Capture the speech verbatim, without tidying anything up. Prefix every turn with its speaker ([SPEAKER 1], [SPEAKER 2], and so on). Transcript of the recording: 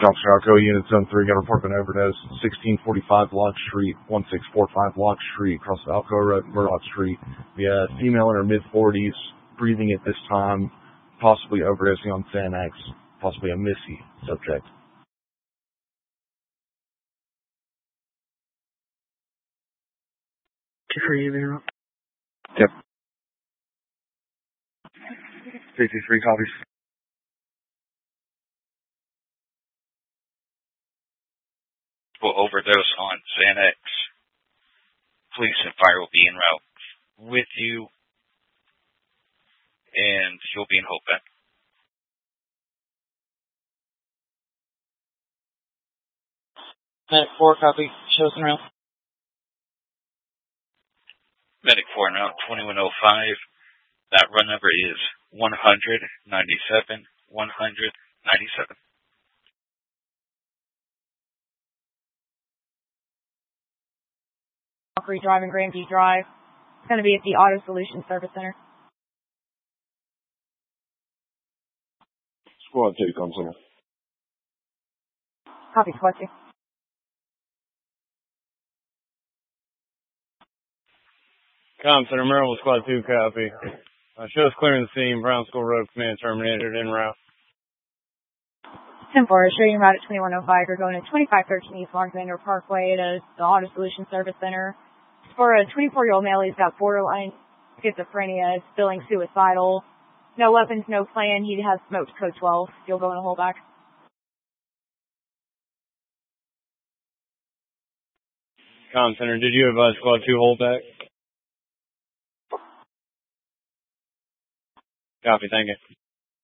[SPEAKER 1] John Scirocco, Unit Zone three, got a report of an overdose. sixteen forty-five Lock Street, sixteen forty-five Lock Street, across the Alcoa Road, Murdoch Street. We had a female in her mid-forties, breathing at this time, possibly overdosing on Xanax, possibly a Missy subject.
[SPEAKER 2] For you, Mayor.
[SPEAKER 1] Yep. fifty-three copies.
[SPEAKER 3] Will overdose on Xanax. Police and fire will be en route with you, and you'll be in Hopeback.
[SPEAKER 2] Medic four, copy. Shows en route.
[SPEAKER 3] Medic four en route, twenty-one oh five. That run number is one hundred ninety-seven, one hundred ninety-seven.
[SPEAKER 4] Valkyrie Drive and Grandview Drive. It's going to be at the Auto Solutions Service Center.
[SPEAKER 1] Squad two comes in.
[SPEAKER 4] Copy, Squad two.
[SPEAKER 5] Com Center, Maryville Squad two, copy. Uh, shows clearing the scene, Brown School Road, command terminated, en route.
[SPEAKER 4] ten four, show you route at twenty-one oh five. You're going to twenty-five thirteen East Alexander Parkway to the Auto Solutions Service Center. It's for a twenty-four-year-old male. He's got borderline schizophrenia. He's feeling suicidal. No weapons, no plan. He has smoked code twelve. You'll go in a holdback.
[SPEAKER 5] Com Center, did you advise Squad two holdback? Copy, thank you.